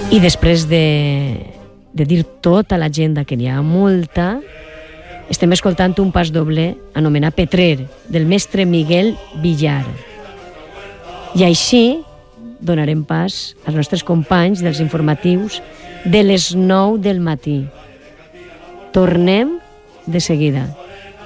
I després de dir tota l'agenda, que n'hi ha molta, estem escoltant un pas doble anomenat Petrer, del mestre Miguel Villar. I així donarem pas als nostres companys dels informatius de les 9 del matí. Tornem de seguida.